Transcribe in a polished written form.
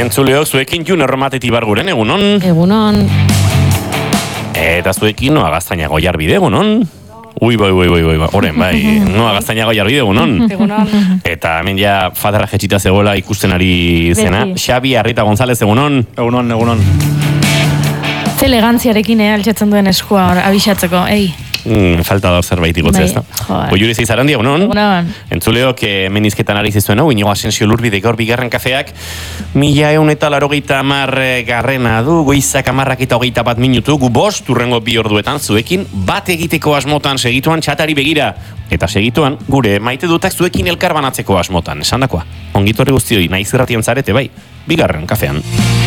Entzuleok, zuekin Jun Erromateti barguren, egunon? Egunon. Eta zuekin Noa Gaztainago Jarbide, egunon? Ui, oren, Noa Gaztainago Jarbide, egunon? Egunon. Eta hemen ja faderra jetxita zegoela ikusten ari zena. Xabi Arrieta González, egunon? Egunon. Ze elegantziarekin altxatzen duen eskua abixatzeko, ei. Falta da zerbait igotze, ez da? Oiure Zeizarandi, egunon? Egunon. Entzuleok, menizketan ari zizuen hau, Inigo Asensio Lurbide gaur bigarren kafeak, 1180 garrena du, goizak 11:21 minutu, gu bost urrengo 2 orduetan zuekin bat egiteko asmotan segituan txatari begira. Eta segituan, gure maite dutak zuekin elkar banatzeko asmotan, esandakoa. Ongitorri guztioi, naiz irratien zarete bai, bigarren kafean.